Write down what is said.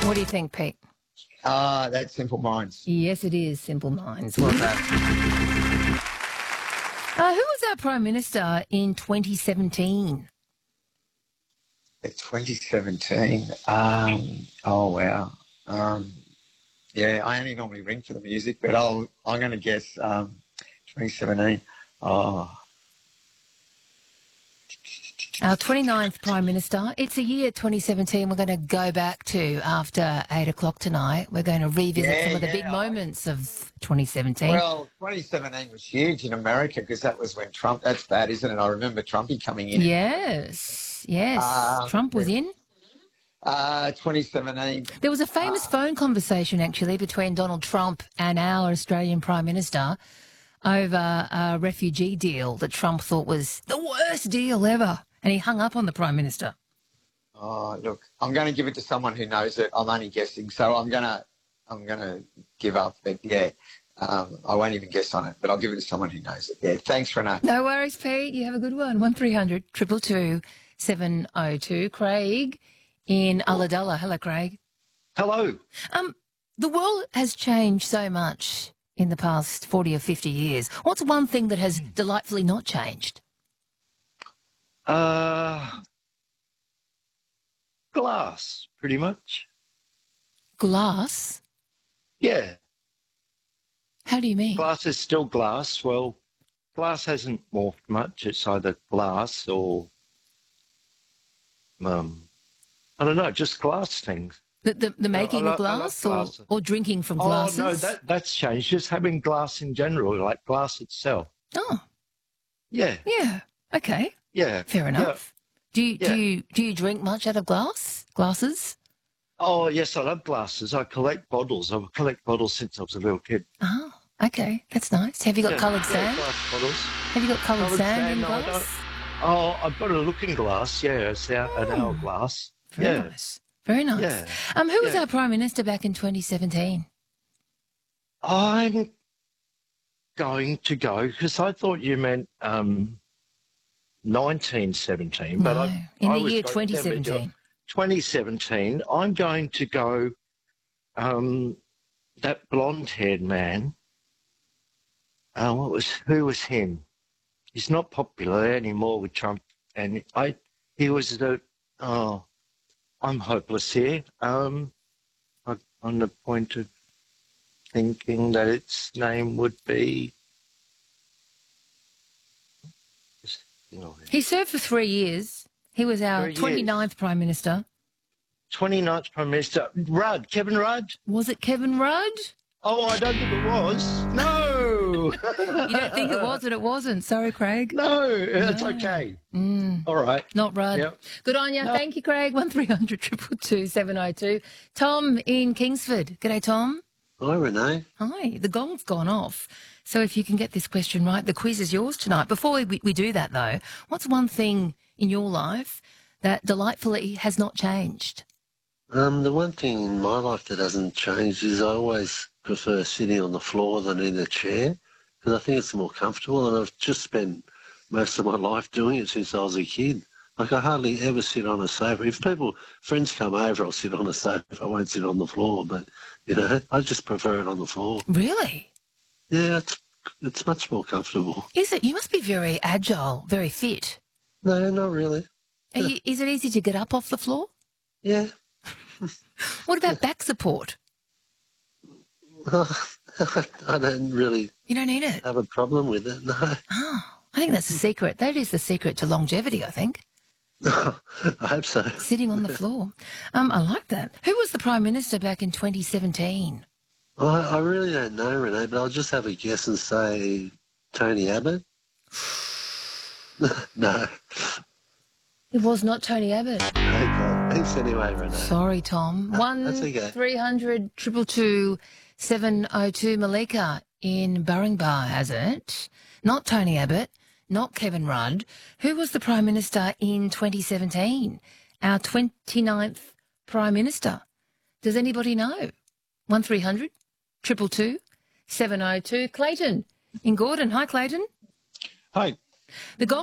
What do you think, Pete? That's Simple Minds. Yes, it is Simple Minds. Well done. Who was our Prime Minister in 2017? 2017. Oh, wow. Yeah, I only normally ring for the music, but I'm going to guess 2017. Oh, Our 29th Prime Minister. It's a year 2017 we're going to go back to after 8 o'clock tonight. We're going to revisit some of the big moments of 2017. Well, 2017 was huge in America because that was when Trump, that's bad, isn't it? I remember Trumpy coming in. Yes. Trump was in. 2017. There was a famous phone conversation, actually, between Donald Trump and our Australian Prime Minister over a refugee deal that Trump thought was the worst deal ever. And he hung up on the Prime Minister. Oh, look, I'm going to give it to someone who knows it. I'm only guessing, so I'm going to give up. But yeah, I won't even guess on it. But I'll give it to someone who knows it. Yeah, thanks, Renee. No worries, Pete. You have a good one. 1300 222 702. Craig in Ulladulla. Hello, Craig. Hello. The world has changed so much in the past 40 or 50 years. What's one thing that has delightfully not changed? Glass, pretty much. Glass? Yeah. How do you mean? Glass is still glass. Well, glass hasn't morphed much. It's either glass or, I don't know, just glass things. The making of glass or drinking from glasses? Oh, no, that's changed. Just having glass in general, like glass itself. Oh. Yeah. Yeah. Okay. Yeah. Fair enough. Yeah. Do you drink much out of glasses? Oh, yes, I love glasses. I collect bottles. I've collected bottles since I was a little kid. Oh, okay. That's nice. Have you got coloured sand? Glass bottles. Have you got coloured sand in glass? I've got a looking glass, yeah. It's an hourglass. Very nice. Very nice. Yeah. Who was our Prime Minister back in 2017? I'm going to go, because I thought you meant 1917. No, but in the year 2017. 2017, I'm going to go that blonde-haired man. Who was him? He's not popular anymore with Trump, and he was I'm hopeless here. I'm on the point of thinking that its name would be. He served for 3 years. He was our 29th Prime Minister. 29th Prime Minister. Kevin Rudd? Was it Kevin Rudd? Oh, I don't think it was. No. You don't think it was and it wasn't. Sorry, Craig. No, it's okay. All right. Not Rudd. Yep. Good on you. No. Thank you, Craig. 1300 222 702. Tom in Kingsford. G'day, Tom. Hi, Renee. Hi. The gong's gone off. So if you can get this question right, the quiz is yours tonight. Before we do that, though, what's one thing in your life that delightfully has not changed? The one thing in my life that hasn't changed is I always prefer sitting on the floor than in a chair because I think it's more comfortable, and I've just spent most of my life doing it since I was a kid. Like, I hardly ever sit on a sofa. If friends come over, I'll sit on a sofa. I won't sit on the floor, but, I just prefer it on the floor. Really? Yeah, it's much more comfortable. Is it? You must be very agile, very fit. No, not really. Is it easy to get up off the floor? Yeah. What about back support? I don't really. You don't need it? Have a problem with it, no. Oh, I think that's the secret. That is the secret to longevity, I think. I hope so. Sitting on the floor. I like that. Who was the Prime Minister back in 2017? I really don't know, Renee, but I'll just have a guess and say Tony Abbott. No. It was not Tony Abbott. Okay. Thanks anyway, Renee. Sorry, Tom. That's okay. 1300 222 702. Malika in Burringbar has it. Not Tony Abbott, not Kevin Rudd. Who was the Prime Minister in 2017? Our 29th Prime Minister. Does anybody know? 1300 222 702. Clayton in Gordon. Hi, Clayton. Hi. The